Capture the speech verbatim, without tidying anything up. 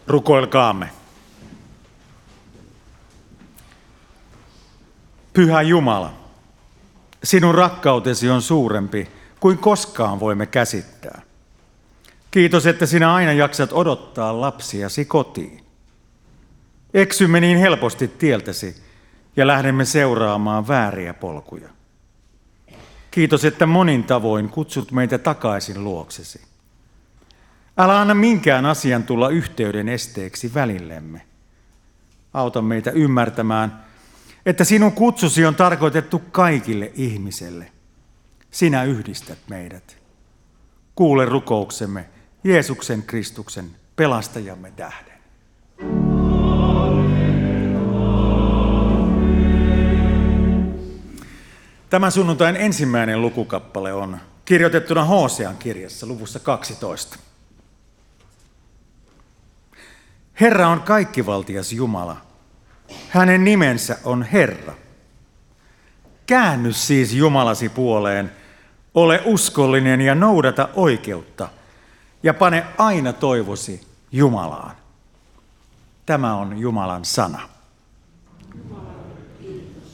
Rukoilkaamme. Pyhä Jumala, sinun rakkautesi on suurempi kuin koskaan voimme käsittää. Kiitos, että sinä aina jaksat odottaa lapsiasi kotiin. Eksymme niin helposti tieltäsi ja lähdemme seuraamaan vääriä polkuja. Kiitos, että monin tavoin kutsut meitä takaisin luoksesi. Älä anna minkään asian tulla yhteyden esteeksi välillemme. Auta meitä ymmärtämään, että sinun kutsusi on tarkoitettu kaikille ihmiselle. Sinä yhdistät meidät. Kuule rukouksemme Jeesuksen Kristuksen pelastajamme tähden. Tämän sunnuntain ensimmäinen lukukappale on kirjoitettuna Hosean kirjassa luvussa kaksitoista. Herra on kaikkivaltias Jumala. Hänen nimensä on Herra. Käänny siis Jumalasi puoleen, ole uskollinen ja noudata oikeutta ja pane aina toivosi Jumalaan. Tämä on Jumalan sana.